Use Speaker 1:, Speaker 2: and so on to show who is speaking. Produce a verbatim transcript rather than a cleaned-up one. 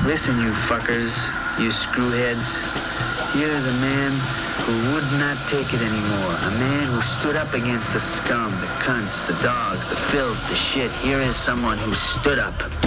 Speaker 1: Listen, you fuckers, you screwheads. Here's a man who would not take it anymore. A man who stood up against the scum, the cunts, the dogs, the filth, the shit. Here is someone who stood up.